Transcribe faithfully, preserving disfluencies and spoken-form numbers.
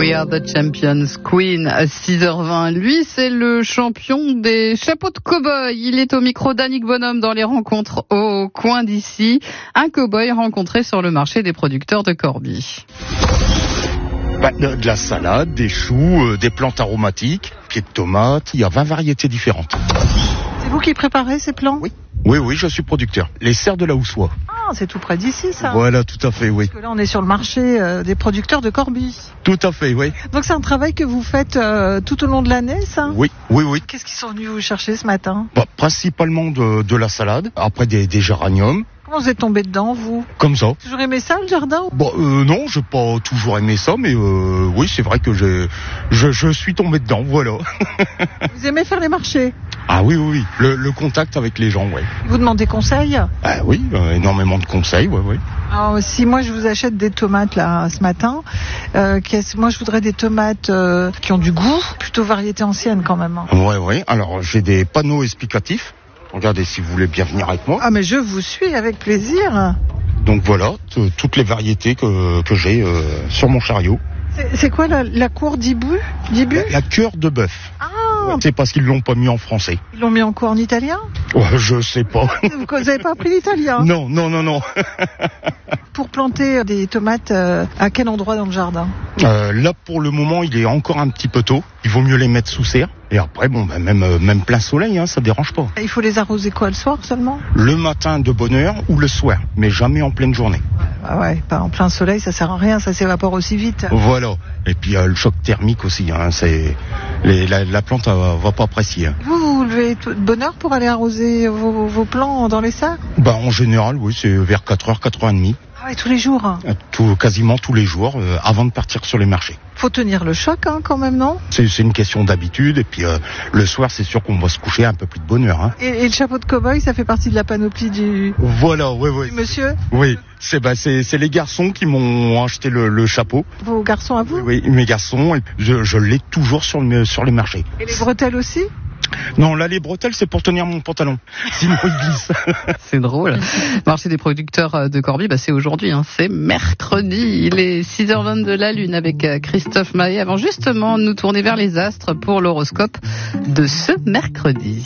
We are the champions, Queen, à six heures vingt. Lui, c'est le champion des chapeaux de cow-boy. Il est au micro d'Annick Bonhomme dans les rencontres au coin d'ici. Un cow-boy rencontré sur le marché des producteurs de Corbie. Bah, de, de la salade, des choux, euh, des plantes aromatiques, pieds de tomates, il y a vingt variétés différentes. C'est vous qui préparez ces plants ? Oui, oui, oui, je suis producteur. Les serres de la Houssoie. Ah, c'est tout près d'ici, ça. Voilà, tout à fait, oui. Parce que là, on est sur le marché euh, des producteurs de Corbie. Tout à fait, oui. Donc c'est un travail que vous faites euh, tout au long de l'année, ça ? Oui, oui, oui. Qu'est-ce qu'ils sont venus vous chercher ce matin ? Bah, principalement de, de la salade, après des, des géraniums. Comment vous êtes tombé dedans, vous ? Comme ça. Toujours aimé ça, le jardin ? Bon, euh, non, j'ai pas toujours aimé ça, mais euh, oui, c'est vrai que j'ai, je, je suis tombé dedans, voilà. Vous aimez faire les marchés ? Ah oui, oui, oui. Le, le contact avec les gens, oui. Vous demandez conseil ? Ah oui, euh, énormément de conseils, oui, oui. Alors, si moi je vous achète des tomates là ce matin, euh, moi je voudrais des tomates euh, qui ont du goût, plutôt variété ancienne quand même. Oui, oui. Alors j'ai des panneaux explicatifs. Regardez si vous voulez bien venir avec moi. Ah mais je vous suis avec plaisir. Donc voilà, t- toutes les variétés que, que j'ai euh, sur mon chariot. C'est, c'est quoi la, la cour d'Ibu, d'Ibu La, la cœur de bœuf. Ah. C'est parce qu'ils l'ont pas mis en français. Ils l'ont mis en quoi, en italien ? Ouais, je sais pas. Vous n'avez pas appris l'italien ? Non, non, non, non. Pour planter des tomates, euh, à quel endroit dans le jardin ? euh, Là, pour le moment, il est encore un petit peu tôt. Il vaut mieux les mettre sous serre. Et après, bon, ben, même, euh, même plein soleil, hein, ça dérange pas. Il faut les arroser quoi, le soir seulement ? Le matin de bonne heure ou le soir, mais jamais en pleine journée. Ah ouais, pas en plein soleil, ça sert à rien, ça s'évapore aussi vite. Voilà. Et puis euh, le choc thermique aussi, hein, c'est les, la, la plante euh, va pas apprécier. Hein. Vous, vous vous levez de bonne heure pour aller arroser vos, vos plants dans les sacs ? Bah en général, oui, c'est vers quatre heures, quatre heures trente. Ah ouais, tous les jours. Tout, quasiment tous les jours, euh, avant de partir sur les marchés. Faut tenir le choc, hein, quand même, non ? C'est, c'est une question d'habitude. Et puis euh, le soir, c'est sûr qu'on va se coucher un peu plus de bonne heure. Hein. Et, et le chapeau de cow-boy, ça fait partie de la panoplie du, Voilà, oui, oui. du monsieur ? Oui, c'est, bah, c'est, c'est les garçons qui m'ont acheté le, le chapeau. Vos garçons à vous ? Oui, oui, mes garçons. Et je, je l'ai toujours sur, le, sur les marchés. Et les bretelles aussi ? Non, là, les bretelles, c'est pour tenir mon pantalon. Sinon, il glisse. C'est drôle. Marché des producteurs de Corbie, bah c'est aujourd'hui, hein. C'est mercredi. Il est six heures vingt-deux la lune avec Christophe Maé. Avant justement de nous tourner vers les astres pour l'horoscope de ce mercredi.